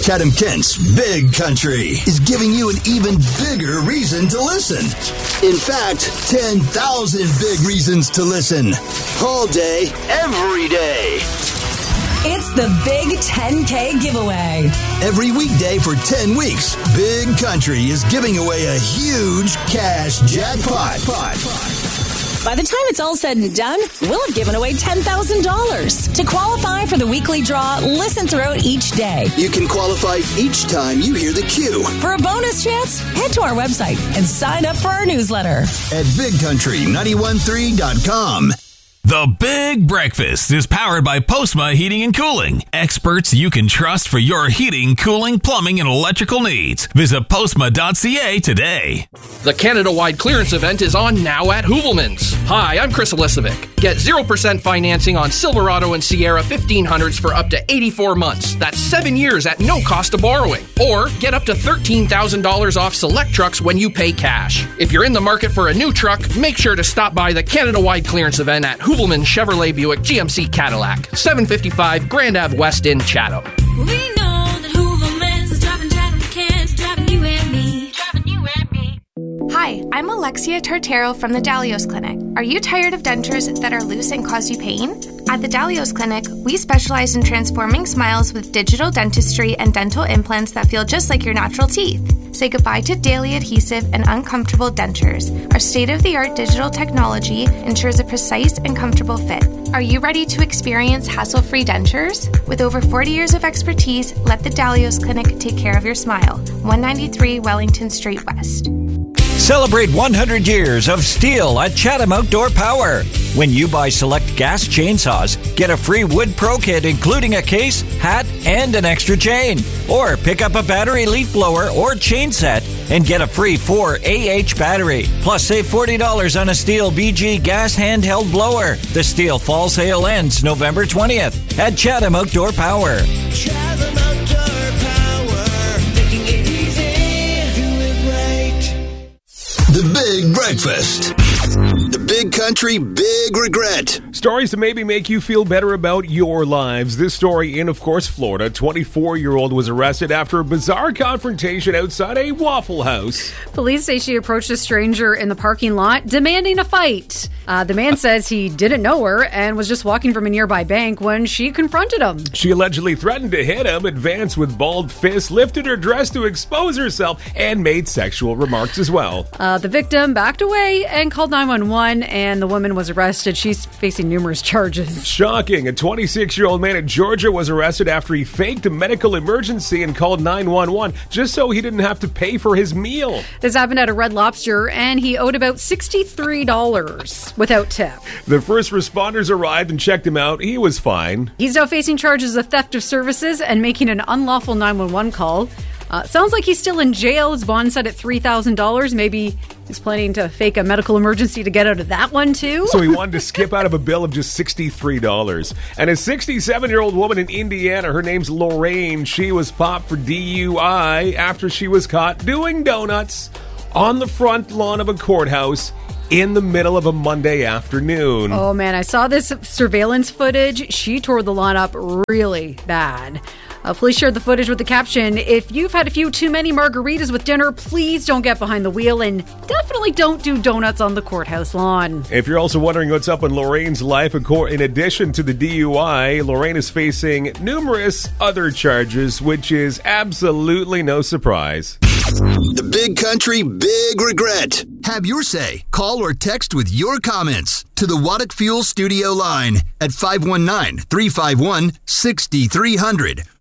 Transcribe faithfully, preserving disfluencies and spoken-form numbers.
Chatham-Kent's Big Country is giving you an even bigger reason to listen. In fact, ten thousand big reasons to listen. All day, every day. It's the Big ten K giveaway. Every weekday for ten weeks, Big Country is giving away a huge cash jackpot. By the time it's all said and done, we'll have given away ten thousand dollars. To qualify for the weekly draw, listen throughout each day. You can qualify each time you hear the cue. For a bonus chance, head to our website and sign up for our newsletter. At big country nine one three dot com. The Big Breakfast is powered by Postma Heating and Cooling. Experts you can trust for your heating, cooling, plumbing, and electrical needs. Visit postma dot c a today. The Canada-wide clearance event is on now at Hoovelmans. Hi, I'm Chris Elisovic. Get zero percent financing on Silverado and Sierra fifteen hundreds for up to eighty-four months. That's seven years at no cost of borrowing. Or get up to thirteen thousand dollars off select trucks when you pay cash. If you're in the market for a new truck, make sure to stop by the Canada-wide clearance event at Hoovelmans. Hoovelman Chevrolet Buick G M C Cadillac, seven fifty-five Grand Ave West in Chatham. We know that Hoovelmans is driving Chatham to Kent, driving you and me, driving you and me. Hi, I'm Alexia Tartero from the Dalios Clinic. Are you tired of dentures that are loose and cause you pain? At the Dalios Clinic, we specialize in transforming smiles with digital dentistry and dental implants that feel just like your natural teeth. Say goodbye to daily adhesive and uncomfortable dentures. Our state-of-the-art digital technology ensures a precise and comfortable fit. Are you ready to experience hassle-free dentures? With over forty years of expertise, let the Dalios Clinic take care of your smile. one ninety-three Wellington Street West. Celebrate one hundred years of Steel at Chatham Outdoor Power. When you buy select gas chainsaws, get a free wood pro kit including a case, hat, and an extra chain. Or pick up a battery leaf blower or chain set and get a free four A H battery. Plus save forty dollars on a Steel B G gas handheld blower. The Steel fall sale ends November twentieth at Chatham Outdoor Power. Chatham Outdoor Power, making it easy, do it right. The Big Breakfast. The Big Country Big Regret. Stories to maybe make you feel better about your lives. This story in, of course, Florida. A twenty-four-year-old was arrested after a bizarre confrontation outside a Waffle House. Police say she approached a stranger in the parking lot, demanding a fight. Uh, the man says he didn't know her and was just walking from a nearby bank when she confronted him. She allegedly threatened to hit him, advanced with balled fists, lifted her dress to expose herself, and made sexual remarks as well. Uh, the victim backed away and called nine one one, and the woman was arrested. She's facing numerous charges. Shocking. A twenty-six-year-old man in Georgia was arrested after he faked a medical emergency and called nine one one just so he didn't have to pay for his meal. This happened at a Red Lobster, and he owed about sixty-three dollars without tip. The first responders arrived and checked him out. He was fine. He's now facing charges of theft of services and making an unlawful nine one one call. Uh, sounds like he's still in jail. His bond set at three thousand dollars. Maybe he's planning to fake a medical emergency to get out of that one, too. So he wanted to skip out of a bill of just sixty-three dollars. And a sixty-seven-year-old woman in Indiana, her name's Lorraine, she was popped for D U I after she was caught doing donuts on the front lawn of a courthouse in the middle of a Monday afternoon. Oh, man, I saw this surveillance footage. She tore the lawn up really bad. Uh, police shared the footage with the caption, "If you've had a few too many margaritas with dinner, please don't get behind the wheel and definitely don't do donuts on the courthouse lawn." If you're also wondering what's up in Lorraine's life, in addition to the D U I, Lorraine is facing numerous other charges, which is absolutely no surprise. The Big Country Big Regret. Have your say. Call or text with your comments to the Waddick Fuel Studio line at five one nine, three five one, six three zero zero.